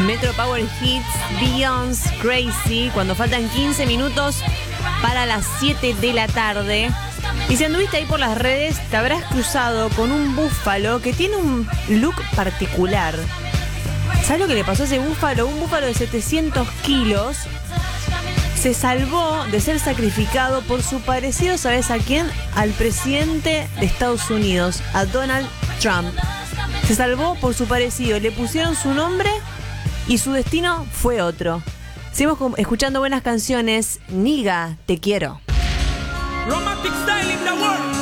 Metro Power Hits, Beyoncé, Crazy, cuando faltan 15 minutos para las 7 de la tarde. Y si anduviste ahí por las redes, te habrás cruzado con un búfalo que tiene un look particular. ¿Sabes lo que le pasó a ese búfalo? Un búfalo de 700 kilos se salvó de ser sacrificado por su parecido, ¿sabes a quién? Al presidente de Estados Unidos, a Donald Trump. Se salvó por su parecido, le pusieron su nombre y su destino fue otro. Seguimos escuchando buenas canciones. Niga, te quiero. Romantic style in the world.